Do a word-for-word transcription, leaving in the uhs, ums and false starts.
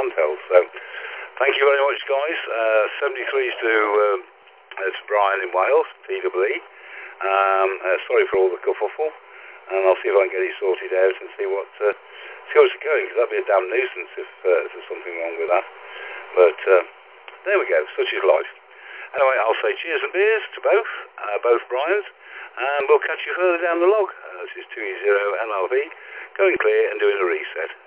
handheld. So thank you very much, guys. Uh, seventy-threes to, um, uh, to Brian in Wales, P W E. Um, uh, sorry for all the kerfuffle, and I'll see if I can get it sorted out and see what uh, see what's going, because that'd be a damn nuisance if, uh, if there's something wrong with that. But uh, there we go, such is life. Anyway, I'll say cheers and beers to both, uh, both Brians, and we'll catch you further down the log. Uh, this is two E zero M L V, going clear and doing a reset.